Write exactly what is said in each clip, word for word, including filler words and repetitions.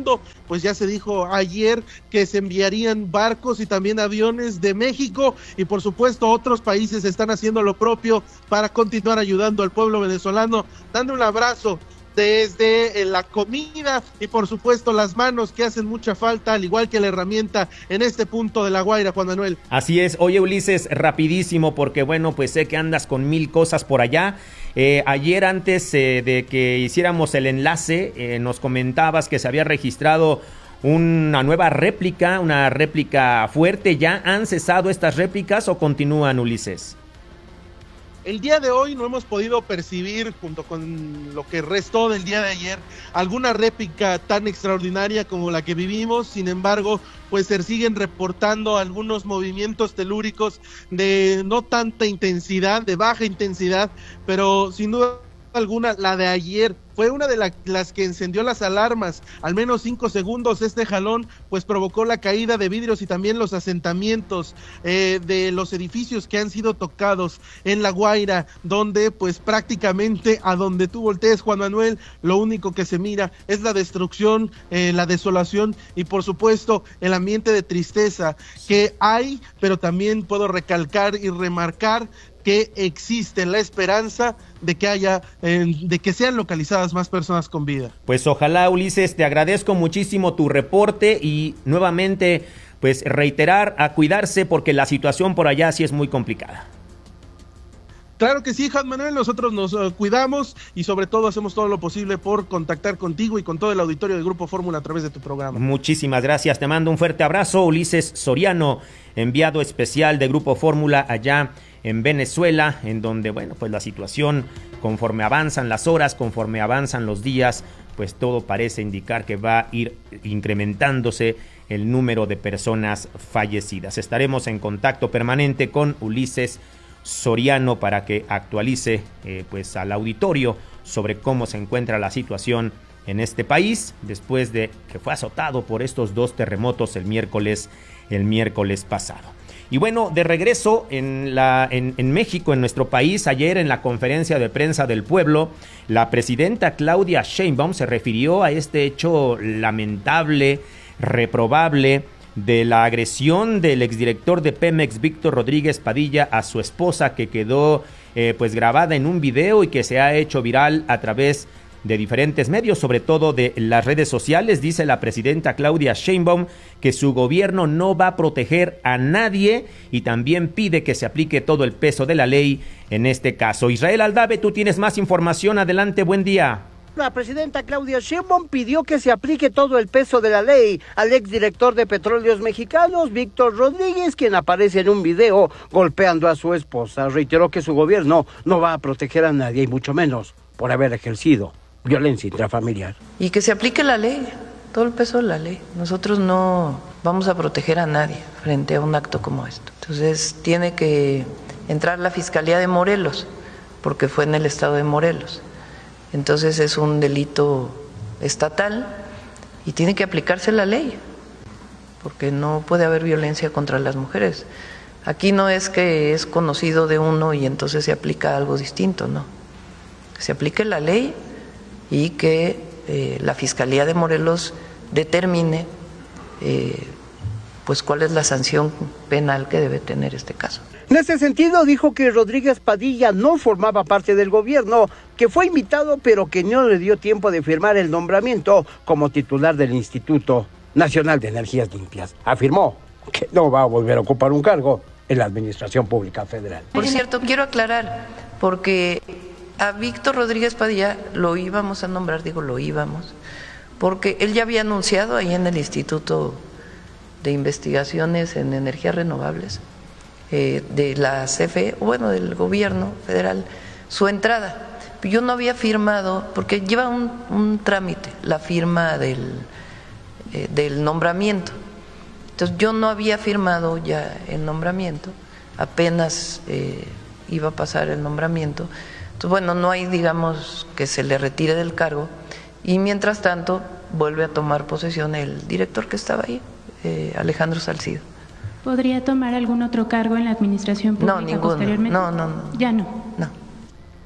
mundo. Pues ya se dijo ayer que se enviarían barcos y también aviones de México, y por supuesto otros países están haciendo lo propio para continuar ayudando al pueblo venezolano, dando un abrazo desde la comida y por supuesto las manos, que hacen mucha falta, al igual que la herramienta en este punto de La Guaira, Juan Manuel. Así es. Oye, Ulises, rapidísimo, porque bueno, pues sé que andas con mil cosas por allá. Eh, ayer, antes eh, de que hiciéramos el enlace, eh, nos comentabas que se había registrado una nueva réplica, una réplica fuerte. ¿Ya han cesado estas réplicas o continúan, Ulises? El día de hoy no hemos podido percibir, junto con lo que restó del día de ayer, alguna réplica tan extraordinaria como la que vivimos. Sin embargo, pues se siguen reportando algunos movimientos telúricos de no tanta intensidad, de baja intensidad, pero sin duda alguna la de ayer fue una de la, las que encendió las alarmas. Al menos cinco segundos este jalón pues provocó la caída de vidrios y también los asentamientos eh, de los edificios que han sido tocados en La Guaira, donde pues prácticamente a donde tú voltees, Juan Manuel, lo único que se mira es la destrucción, eh, la desolación y por supuesto el ambiente de tristeza que hay, pero también puedo recalcar y remarcar que existe la esperanza de que haya, eh, de que sean localizadas más personas con vida. Pues ojalá, Ulises, te agradezco muchísimo tu reporte y nuevamente, pues reiterar a cuidarse porque la situación por allá sí es muy complicada. Claro que sí, Juan Manuel, nosotros nos uh, cuidamos y sobre todo hacemos todo lo posible por contactar contigo y con todo el auditorio del Grupo Fórmula a través de tu programa. Muchísimas gracias, te mando un fuerte abrazo, Ulises Soriano, enviado especial de Grupo Fórmula allá en Venezuela, en donde, bueno, pues la situación, conforme avanzan las horas, conforme avanzan los días, pues todo parece indicar que va a ir incrementándose el número de personas fallecidas. Estaremos en contacto permanente con Ulises Soriano para que actualice eh, pues al auditorio sobre cómo se encuentra la situación en este país después de que fue azotado por estos dos terremotos el miércoles el miércoles pasado. Y bueno, de regreso en, la, en, en México, en nuestro país, ayer en la conferencia de prensa del pueblo, la presidenta Claudia Sheinbaum se refirió a este hecho lamentable, reprobable, de la agresión del exdirector de Pemex, Víctor Rodríguez Padilla, a su esposa, que quedó eh, pues grabada en un video y que se ha hecho viral a través de diferentes medios, sobre todo de las redes sociales. Dice la presidenta Claudia Sheinbaum que su gobierno no va a proteger a nadie y también pide que se aplique todo el peso de la ley en este caso. Israel Aldave, tú tienes más información. Adelante, buen día. La presidenta Claudia Sheinbaum pidió que se aplique todo el peso de la ley al exdirector de Petróleos Mexicanos, Víctor Rodríguez, quien aparece en un video golpeando a su esposa. Reiteró que su gobierno no va a proteger a nadie y mucho menos por haber ejercido violencia intrafamiliar. Y que se aplique la ley, todo el peso de la ley. Nosotros no vamos a proteger a nadie frente a un acto como esto. Entonces tiene que entrar la Fiscalía de Morelos, porque fue en el estado de Morelos. Entonces es un delito estatal y tiene que aplicarse la ley, porque no puede haber violencia contra las mujeres. Aquí no es que es conocido de uno y entonces se aplica algo distinto, no. Que se aplique la ley y que eh, la Fiscalía de Morelos determine eh, pues cuál es la sanción penal que debe tener este caso. En ese sentido dijo que Rodríguez Padilla no formaba parte del gobierno, que fue invitado pero que no le dio tiempo de firmar el nombramiento como titular del Instituto Nacional de Energías Limpias. Afirmó que no va a volver a ocupar un cargo en la Administración Pública Federal. Por cierto, quiero aclarar, porque a Víctor Rodríguez Padilla lo íbamos a nombrar, digo lo íbamos, porque él ya había anunciado ahí en el Instituto de Investigaciones en Energías Renovables eh, de la C F E, bueno, del gobierno federal, su entrada. Yo no había firmado, porque lleva un, un trámite, la firma del, eh, del nombramiento. Entonces yo no había firmado ya el nombramiento, apenas eh, iba a pasar el nombramiento. Entonces, bueno, no hay, digamos, que se le retire del cargo y mientras tanto vuelve a tomar posesión el director que estaba ahí, eh, Alejandro Salcido. ¿Podría tomar algún otro cargo en la administración pública no, ninguno. posteriormente? No, no, no. Ya no. No.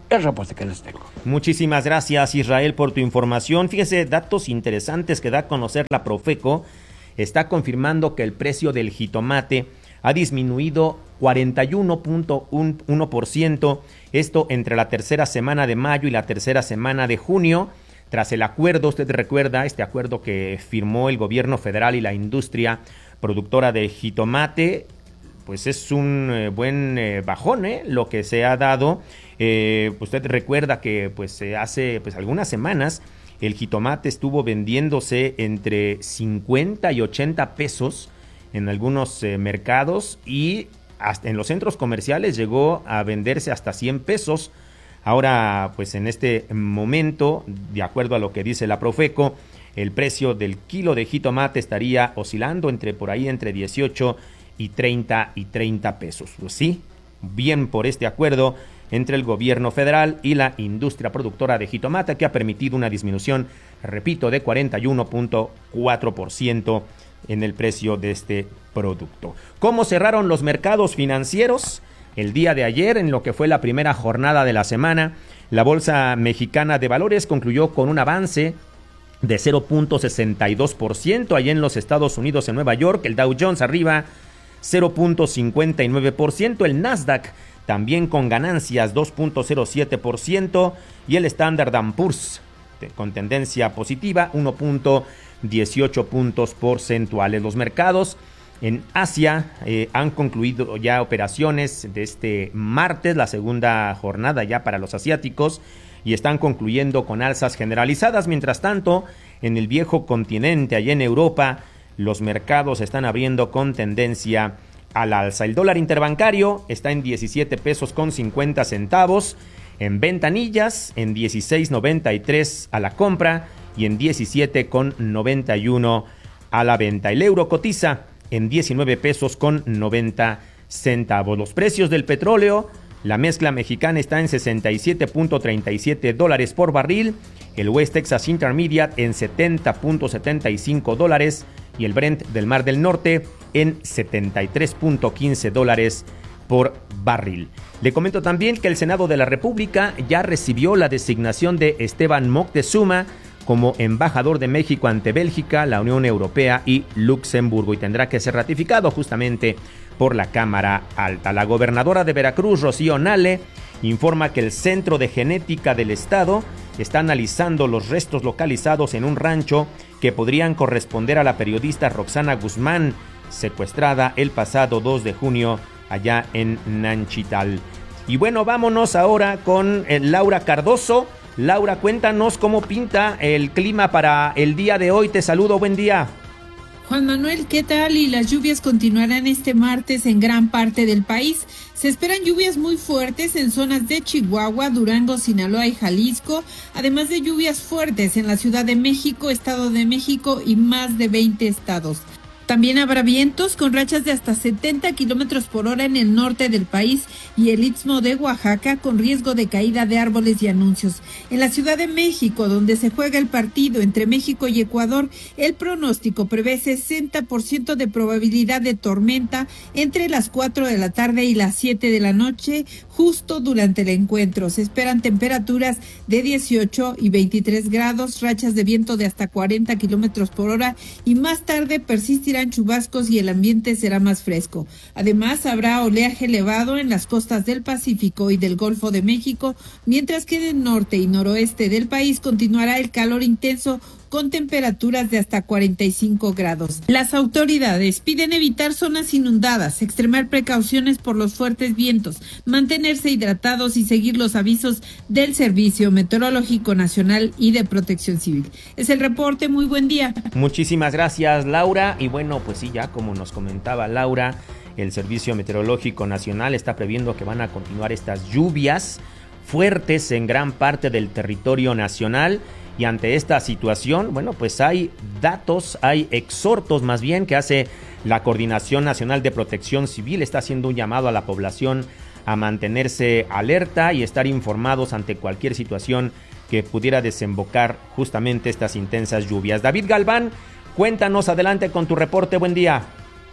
el reporte que les tengo. Muchísimas gracias, Israel, por tu información. Fíjese, datos interesantes que da a conocer la Profeco. Está confirmando que el precio del jitomate ha disminuido cuarenta y uno punto uno por ciento, esto entre la tercera semana de mayo y la tercera semana de junio, tras el acuerdo, usted recuerda, este acuerdo que firmó el gobierno federal y la industria productora de jitomate. Pues es un eh, buen eh, bajón, ¿eh? Lo que se ha dado. Eh, usted recuerda que pues eh, hace pues algunas semanas el jitomate estuvo vendiéndose entre cincuenta y ochenta pesos en algunos eh, mercados, y hasta en los centros comerciales llegó a venderse hasta cien pesos. Ahora, pues en este momento, de acuerdo a lo que dice la Profeco, el precio del kilo de jitomate estaría oscilando entre por ahí entre dieciocho y treinta y treinta pesos. Pues sí, bien por este acuerdo entre el gobierno federal y la industria productora de jitomate, que ha permitido una disminución, repito, de cuarenta y uno punto cuatro por ciento en el precio de este producto. ¿Cómo cerraron los mercados financieros el día de ayer en lo que fue la primera jornada de la semana? La Bolsa Mexicana de Valores concluyó con un avance de cero punto sesenta y dos por ciento allá en los Estados Unidos, en Nueva York. El Dow Jones arriba cero punto cincuenta y nueve por ciento, el Nasdaq también con ganancias dos punto cero siete por ciento y el Standard and Poor's con tendencia positiva uno punto dieciocho puntos porcentuales. Los mercados en Asia eh, han concluido ya operaciones de este martes, la segunda jornada ya para los asiáticos, y están concluyendo con alzas generalizadas. Mientras tanto, en el viejo continente, allá en Europa, los mercados están abriendo con tendencia al alza. El dólar interbancario está en diecisiete pesos con cincuenta centavos, en ventanillas en dieciséis noventa y tres a la compra y en diecisiete con noventa y uno a la venta. El euro cotiza en diecinueve pesos con noventa centavos. Los precios del petróleo, la mezcla mexicana está en sesenta y siete punto treinta y siete dólares por barril, el West Texas Intermediate en setenta punto setenta y cinco dólares y el Brent del Mar del Norte en setenta y tres punto quince dólares por barril. Le comento también que el Senado de la República ya recibió la designación de Esteban Moctezuma como embajador de México ante Bélgica, la Unión Europea y Luxemburgo, y tendrá que ser ratificado justamente por la Cámara Alta. La gobernadora de Veracruz, Rocío Nale, informa que el Centro de Genética del Estado está analizando los restos localizados en un rancho que podrían corresponder a la periodista Roxana Guzmán, secuestrada el pasado dos de junio allá en Nanchital. Y bueno, vámonos ahora con eh, Laura Cardoso. Laura, cuéntanos cómo pinta el clima para el día de hoy. Te saludo, buen día. Juan Manuel, ¿qué tal? Y las lluvias continuarán este martes en gran parte del país. Se esperan lluvias muy fuertes en zonas de Chihuahua, Durango, Sinaloa y Jalisco, además de lluvias fuertes en la Ciudad de México, Estado de México y más de veinte estados. También habrá vientos con rachas de hasta setenta kilómetros por hora en el norte del país y el Istmo de Oaxaca con riesgo de caída de árboles y anuncios. En la Ciudad de México, donde se juega el partido entre México y Ecuador, el pronóstico prevé sesenta por ciento de probabilidad de tormenta entre las cuatro de la tarde y las siete de la noche, justo durante el encuentro. Se esperan temperaturas de dieciocho y veintitrés grados, rachas de viento de hasta cuarenta kilómetros por hora y más tarde persistirán chubascos y el ambiente será más fresco. Además, habrá oleaje elevado en las costas del Pacífico y del Golfo de México, mientras que en el norte y noroeste del país continuará el calor intenso con temperaturas de hasta cuarenta y cinco grados. Las autoridades piden evitar zonas inundadas, extremar precauciones por los fuertes vientos, mantenerse hidratados y seguir los avisos del Servicio Meteorológico Nacional y de Protección Civil. Es el reporte, muy buen día. Muchísimas gracias, Laura. Y bueno, pues sí, ya como nos comentaba Laura, el Servicio Meteorológico Nacional está previendo que van a continuar estas lluvias fuertes en gran parte del territorio nacional. Y ante esta situación, bueno, pues hay datos, hay exhortos más bien que hace la Coordinación Nacional de Protección Civil. Está haciendo un llamado a la población a mantenerse alerta y estar informados ante cualquier situación que pudiera desembocar justamente estas intensas lluvias. David Galván, cuéntanos, adelante con tu reporte, buen día.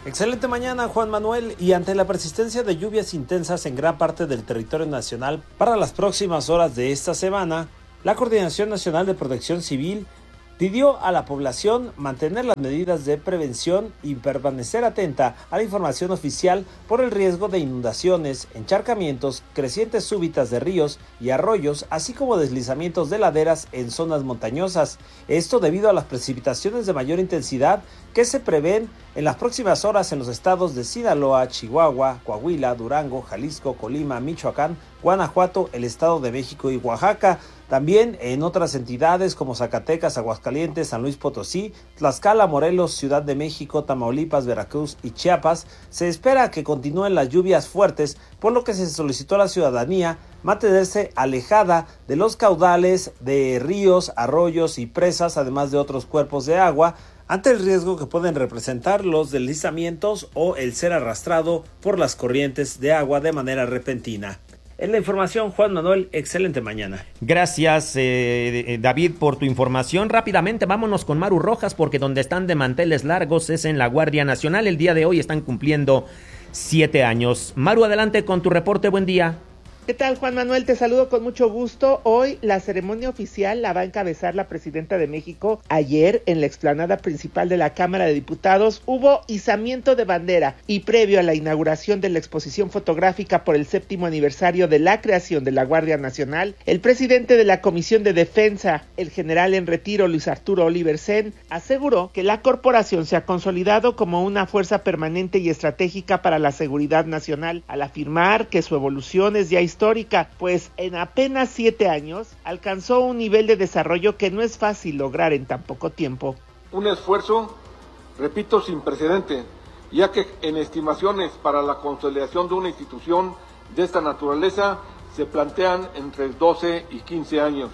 Excelente mañana, Juan Manuel, y ante la persistencia de lluvias intensas en gran parte del territorio nacional para las próximas horas de esta semana, la Coordinación Nacional de Protección Civil pidió a la población mantener las medidas de prevención y permanecer atenta a la información oficial por el riesgo de inundaciones, encharcamientos, crecientes súbitas de ríos y arroyos, así como deslizamientos de laderas en zonas montañosas. Esto debido a las precipitaciones de mayor intensidad que se prevén en las próximas horas en los estados de Sinaloa, Chihuahua, Coahuila, Durango, Jalisco, Colima, Michoacán, Guanajuato, el Estado de México y Oaxaca. También en otras entidades como Zacatecas, Aguascalientes, San Luis Potosí, Tlaxcala, Morelos, Ciudad de México, Tamaulipas, Veracruz y Chiapas, se espera que continúen las lluvias fuertes, por lo que se solicitó a la ciudadanía mantenerse alejada de los caudales de ríos, arroyos y presas, además de otros cuerpos de agua, ante el riesgo que pueden representar los deslizamientos o el ser arrastrado por las corrientes de agua de manera repentina. En la información, Juan Manuel, excelente mañana. Gracias, eh, David, por tu información. Rápidamente, vámonos con Maru Rojas, porque donde están de manteles largos es en la Guardia Nacional. El día de hoy están cumpliendo siete años. Maru, adelante con tu reporte. Buen día. ¿Qué tal, Juan Manuel? Te saludo con mucho gusto. Hoy la ceremonia oficial la va a encabezar la presidenta de México. Ayer, en la explanada principal de la Cámara de Diputados, hubo izamiento de bandera y previo a la inauguración de la exposición fotográfica por el séptimo aniversario de la creación de la Guardia Nacional, el presidente de la Comisión de Defensa, el general en retiro Luis Arturo Oliver Sen, aseguró que la corporación se ha consolidado como una fuerza permanente y estratégica para la seguridad nacional, al afirmar que su evolución es ya histórica histórica, pues en apenas siete años alcanzó un nivel de desarrollo que no es fácil lograr en tan poco tiempo. Un esfuerzo, repito, sin precedente, ya que en estimaciones para la consolidación de una institución de esta naturaleza se plantean entre doce y quince años.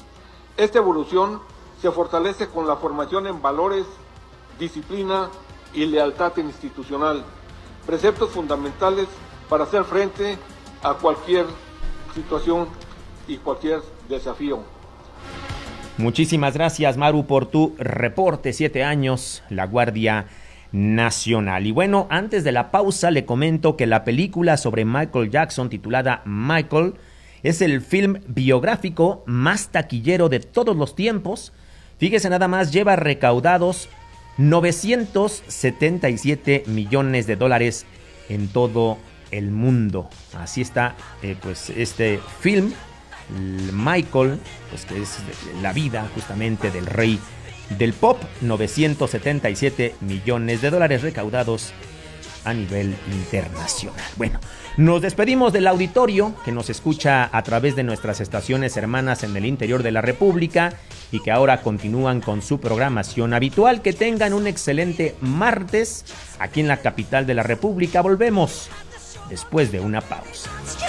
Esta evolución se fortalece con la formación en valores, disciplina y lealtad institucional, preceptos fundamentales para hacer frente a cualquier situación y cualquier desafío. Muchísimas gracias, Maru, por tu reporte. Siete años, la Guardia Nacional. Y bueno, antes de la pausa le comento que la película sobre Michael Jackson, titulada Michael, es el film biográfico más taquillero de todos los tiempos. Fíjese nada más, lleva recaudados novecientos setenta y siete millones de dólares en todo el mundo. Así está, eh, pues este film, Michael, pues que es la vida justamente del rey del pop. Novecientos setenta y siete millones de dólares recaudados a nivel internacional. Bueno, nos despedimos del auditorio que nos escucha a través de nuestras estaciones hermanas en el interior de la República y que ahora continúan con su programación habitual. Que tengan un excelente martes aquí en la capital de la República. Volvemos después de una pausa.